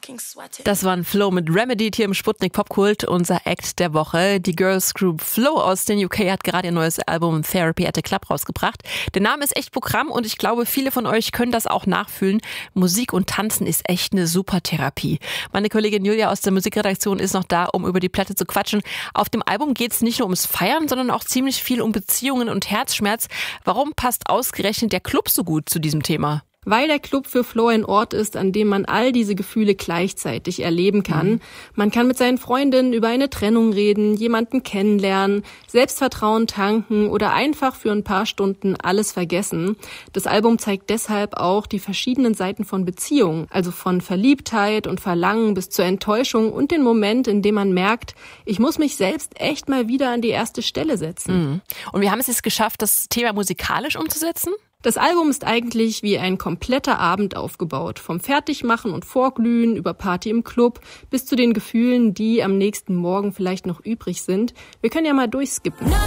Das war ein Flow mit Remedy hier im Sputnik Popkult, unser Act der Woche. Die Girls Group Flow aus den UK hat gerade ihr neues Album Therapy at the Club rausgebracht. Der Name ist echt Programm und ich glaube, viele von euch können das auch nachfühlen. Musik und Tanzen ist echt eine super Therapie. Meine Kollegin Julia aus der Musikredaktion ist noch da, um über die Platte zu quatschen. Auf dem Album geht es nicht nur ums Feiern, sondern auch ziemlich viel um Beziehungen und Herzschmerz. Warum passt ausgerechnet der Club so gut zu diesem Thema? Weil der Club für Flo ein Ort ist, an dem man all diese Gefühle gleichzeitig erleben kann. Man kann mit seinen Freundinnen über eine Trennung reden, jemanden kennenlernen, Selbstvertrauen tanken oder einfach für ein paar Stunden alles vergessen. Das Album zeigt deshalb auch die verschiedenen Seiten von Beziehungen, also von Verliebtheit und Verlangen bis zur Enttäuschung und den Moment, in dem man merkt, ich muss mich selbst echt mal wieder an die erste Stelle setzen. Und wie haben es geschafft, das Thema musikalisch umzusetzen? Das Album ist eigentlich wie ein kompletter Abend aufgebaut. Vom Fertigmachen und Vorglühen über Party im Club bis zu den Gefühlen, die am nächsten Morgen vielleicht noch übrig sind. Wir können ja mal durchskippen.